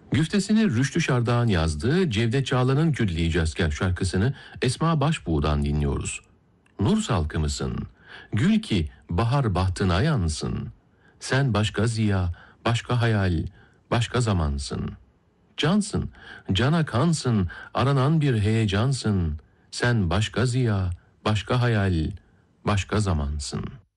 Güftesini Rüştü Şardağ'ın yazdığı Cevdet Çağlar'ın Külliyecezken şarkısını Esma Başbuğ'dan dinliyoruz. Nur salkı mısın? Gül ki bahar bahtına yansın. Sen başka ziya, başka hayal, başka zamansın. Cansın, cana kansın, aranan bir heyecansın. Sen başka ziya, başka hayal, başka zamansın.''